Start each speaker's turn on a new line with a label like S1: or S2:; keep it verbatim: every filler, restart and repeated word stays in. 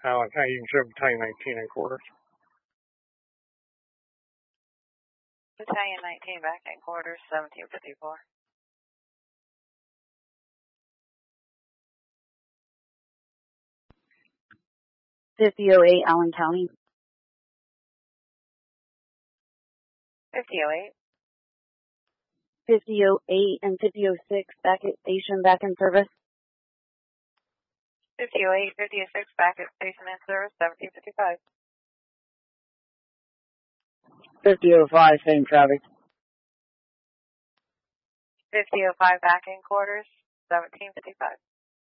S1: Allen, how you can show battalion nineteen in quarters.
S2: Battalion nineteen back in quarters, seventeen fifty-four.
S3: fifty oh eight, Allen County.
S2: fifty oh eight.
S3: fifty oh eight and fifty oh six back at station, back in service.
S2: fifty oh eight, fifty oh six back at station in service, seventeen fifty-five.
S4: fifty oh five, same traffic.
S2: fifty oh five back in quarters, seventeen fifty-five.